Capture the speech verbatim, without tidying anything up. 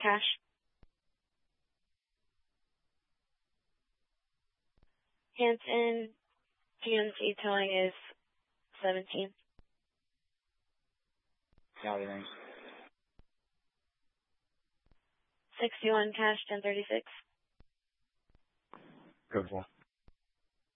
cash. Hanson G M C towing is seventeen. Copy, thanks. sixty-one cash, ten thirty-six. Code four.